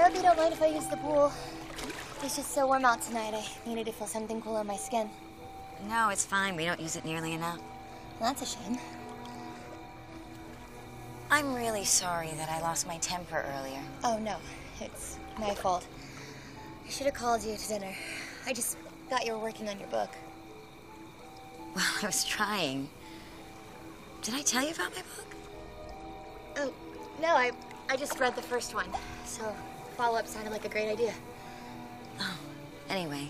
hope you don't mind if I use the pool. It's just so warm out tonight. I needed to feel something cool on my skin. No, it's fine. We don't use it nearly enough. Well, that's a shame. I'm really sorry that I lost my temper earlier. Oh, no. It's my fault. I should have called you to dinner. I just thought you were working on your book. Well, I was trying. Did I tell you about my book? Oh, no, I just read the first one. So follow-up sounded like a great idea. Oh, anyway.